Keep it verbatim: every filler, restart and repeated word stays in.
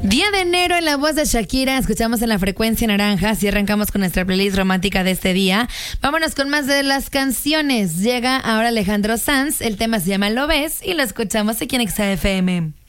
Día de enero en la voz de Shakira, escuchamos en la frecuencia naranja, así arrancamos con nuestra playlist romántica de este día. Vámonos con más de las canciones. Llega ahora Alejandro Sanz, el tema se llama Lo Ves y lo escuchamos aquí en X F M.